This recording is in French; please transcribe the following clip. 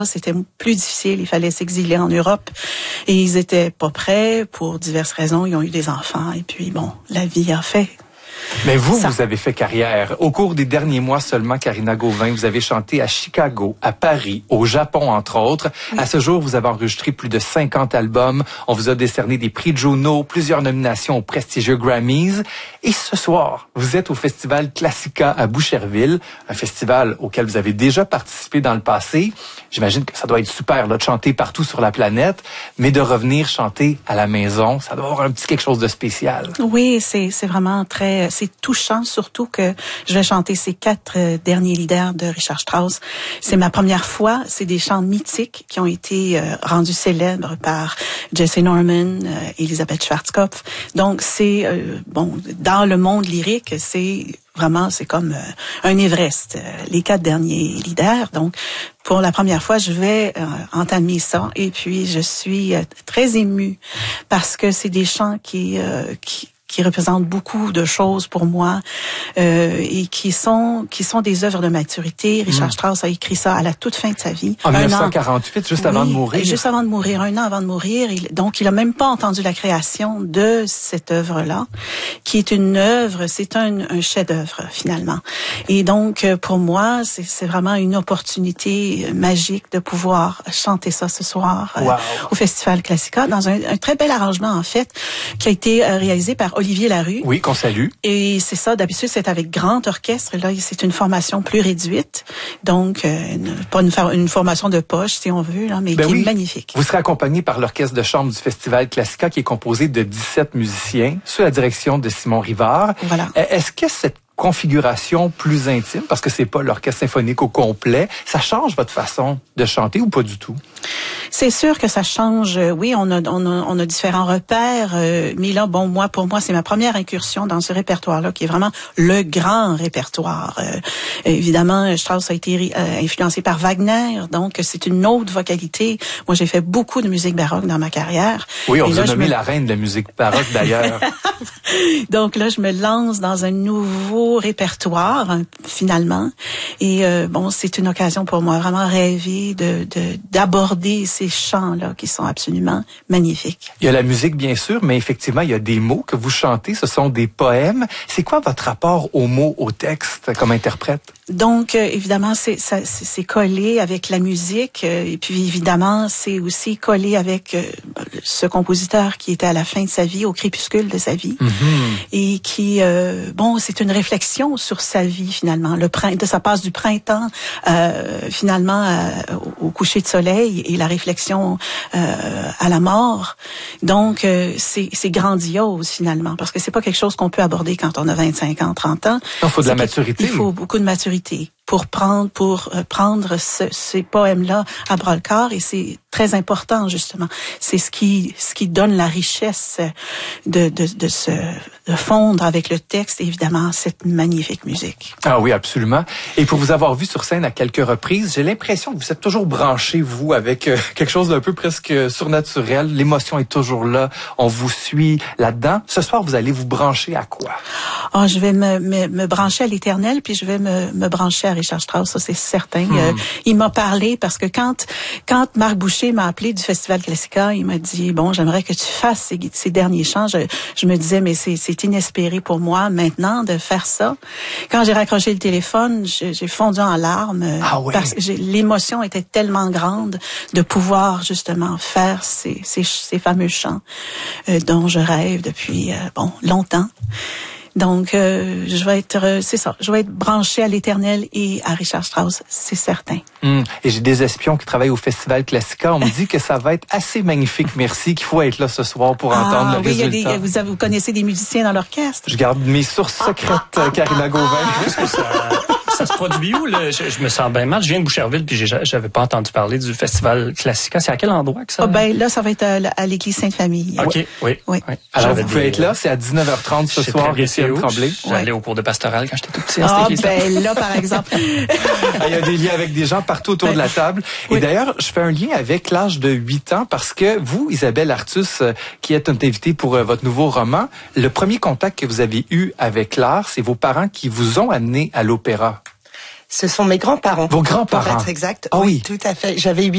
C'était plus difficile, il fallait s'exiler en Europe et ils étaient pas prêts pour diverses raisons. Ils ont eu des enfants et puis bon, la vie a fait. Mais vous avez fait carrière. Au cours des derniers mois seulement, Karina Gauvin, vous avez chanté à Chicago, à Paris, au Japon, entre autres. Oui. À ce jour, vous avez enregistré plus de 50 albums. On vous a décerné des prix Juno, plusieurs nominations aux prestigieux Grammys. Et ce soir, vous êtes au Festival Classica à Boucherville, un festival auquel vous avez déjà participé dans le passé. J'imagine que ça doit être super là, de chanter partout sur la planète, mais de revenir chanter à la maison, ça doit avoir un petit quelque chose de spécial. Oui, c'est vraiment c'est touchant, surtout que je vais chanter ces 4 derniers leaders de Richard Strauss. C'est ma première fois, c'est des chants mythiques qui ont été rendus célèbres par Jesse Norman, Elisabeth Schwarzkopf. Donc c'est dans le monde lyrique, c'est comme un Everest, les 4 derniers leaders. Donc, pour la première fois, je vais entamer ça. Et puis, je suis très émue parce que c'est des chants qui représentent beaucoup de choses pour moi et qui sont des œuvres de maturité. Richard Strauss a écrit ça à la toute fin de sa vie. En 1948, juste avant de mourir. Juste avant de mourir, 1 an avant de mourir. Donc, il a même pas entendu la création de cette œuvre-là, qui est une œuvre, c'est un chef-d'œuvre finalement. Et donc, pour moi, c'est vraiment une opportunité magique de pouvoir chanter ça ce soir au Festival Classica dans un très bel arrangement en fait qui a été réalisé par Olivier Larue. Oui, qu'on salue. Et c'est ça, d'habitude, c'est avec grand orchestre. Là, c'est une formation plus réduite. Donc, pas une formation de poche, si on veut, là, mais qui est magnifique. Vous serez accompagné par l'orchestre de chambre du Festival Classica, qui est composé de 17 musiciens, sous la direction de Simon Rivard. Voilà. Est-ce que cette configuration plus intime, parce que c'est pas l'orchestre symphonique au complet, ça change votre façon de chanter ou pas du tout? C'est sûr que ça change. Oui, on a différents repères, mais là, pour moi, c'est ma première incursion dans ce répertoire-là, qui est vraiment le grand répertoire. Évidemment, Strauss a été influencé par Wagner, donc c'est une autre vocalité. Moi, j'ai fait beaucoup de musique baroque dans ma carrière. Oui, on vous a nommé la reine de la musique baroque, d'ailleurs. Donc là, je me lance dans un nouveau répertoire, finalement. Et c'est une occasion pour moi vraiment rêver d'aborder ces chants-là qui sont absolument magnifiques. Il y a la musique, bien sûr, mais effectivement, il y a des mots que vous chantez. Ce sont des poèmes. C'est quoi votre rapport aux mots, au texte, comme interprète? Donc, évidemment, c'est collé avec la musique. Et puis, évidemment, c'est aussi collé avec ce compositeur qui était à la fin de sa vie, au crépuscule de sa vie. Et qui, c'est une réflexion sur sa vie, finalement. Ça passe du printemps, finalement, au coucher de soleil et la réflexion à la mort. Donc, c'est grandiose, finalement, parce que c'est pas quelque chose qu'on peut aborder quand on a 25 ans, 30 ans. Il faut de la maturité. Il faut beaucoup de maturité pour prendre ces poèmes-là à bras-le-corps, et c'est très important, justement. C'est ce qui donne la richesse de fondre avec le texte, évidemment, cette magnifique musique. Ah oui, absolument. Et pour vous avoir vu sur scène à quelques reprises, j'ai l'impression que vous êtes toujours branché, vous, avec quelque chose d'un peu presque surnaturel. L'émotion est toujours là. On vous suit là-dedans. Ce soir, vous allez vous brancher à quoi? Je vais me brancher à l'Éternel, puis je vais me brancher à Richard Strauss, ça c'est certain. Il m'a parlé parce que quand Marc Boucher m'a appelé du Festival Classica, il m'a dit, j'aimerais que tu fasses ces derniers chants. Je me disais, mais c'est inespéré pour moi maintenant de faire ça. Quand j'ai raccroché le téléphone, j'ai fondu en larmes. Parce que l'émotion était tellement grande de pouvoir justement faire ces fameux chants dont je rêve depuis longtemps. Donc, je vais être branchée à l'Éternel et à Richard Strauss, c'est certain. Et j'ai des espions qui travaillent au Festival Classica. On me dit que ça va être assez magnifique. Merci, qu'il faut être là ce soir pour entendre le résultat. Vous connaissez des musiciens dans l'orchestre? Je garde mes sources secrètes, Karina Gauvin. Ça se produit où? Je me sens bien mal. Je viens de Boucherville, puis j'avais pas entendu parler du Festival Classica. C'est à quel endroit que ça? Là, ça va être à l'église Sainte-Famille. OK, oui. Alors, vous pouvez être là, c'est à 19h30 ce soir, Étienne Tremblay. J'allais au cours de pastoral quand j'étais tout petit. Là, par exemple. Il y a des liens avec des gens partout autour de la table. Et d'ailleurs, je fais un lien avec l'âge de 8 ans parce que vous, Isabelle Artus, qui êtes notre invitée pour votre nouveau roman, le premier contact que vous avez eu avec l'art, c'est vos parents qui vous ont amené à l'opéra. Ce sont mes grands-parents. Vos grands-parents? Pour être exact. Ah oui. Tout à fait. J'avais